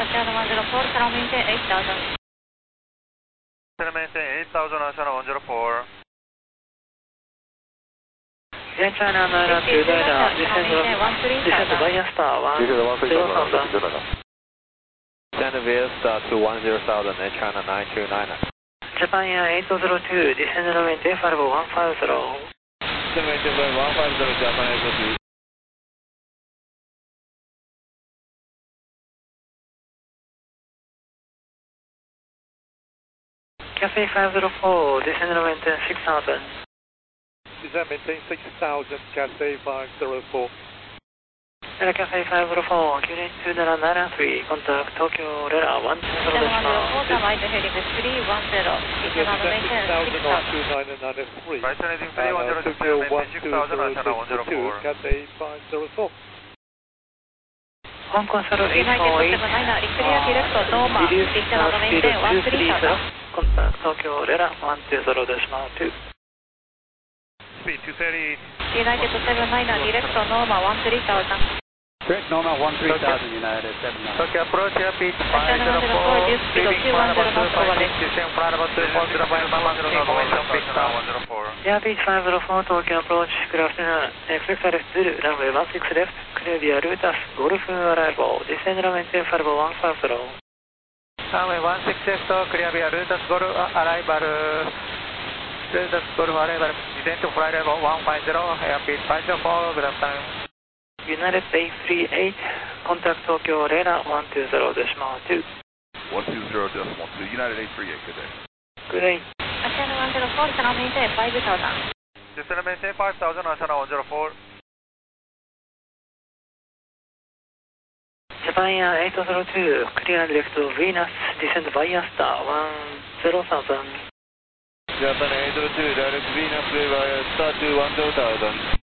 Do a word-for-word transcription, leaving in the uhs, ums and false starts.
Channel one zero four, channel maintain eight thousand. Channel maintain eight thousand on channel one zero four. Yeah, China nine nine two nine, descend via star one zero thousand. Descend via star to one zero thousand, China nine two nine. Japan Air eight zero two, descend maintain five one five zero. Descend maintain five one five zero, Japan eight zero two. Cathay five zero four, descend maintain six thousand. Descend maintain six thousand, Cathay five zero four. Cathay five zero four, Q nine two zero nine three, contact Tokyo Rera one zero Channel one zero four, right heading three one zero. Channel maintain six thousand. Right heading three one zero, Channel maintain six thousand on channel one zero four. Cathay five zero four. Hong Kong Zero eight four eight, reduce now speed two three zero, contact Tokyo Rera one two zero decimal two. Speed two thirty. United seven nine, direct normal one three thousand. Direct normal one three thousand, United seven nine. Tokyo approach airspeed five zero four, leaving flight about two five six, descend flight about two four zero five one zero, confirmation pitch down one zero four. Airbus five zero four, Tokyo approach, good afternoon. Expect left Zulu, runway one six left, clear via Rutas, Golf arrival, descend maintain five one five zero. Runway one six left, clear via Rutas, Golf arrival, Rutas, Golf arrival, descend to flight level one five zero, airspeed five zero four, good afternoon. United eight three eight, contact Tokyo Rera one two zero decimal two. one two zero decimal two, United eight three eight, good day. Good day. Channel one zero four, channel maintain five thousand. Descend maintain five thousand on channel one zero four. Japan Air eight zero two, clear left Venus, descend via star one zero thousand. Japan eight zero two, direct Venus via star to one zero thousand.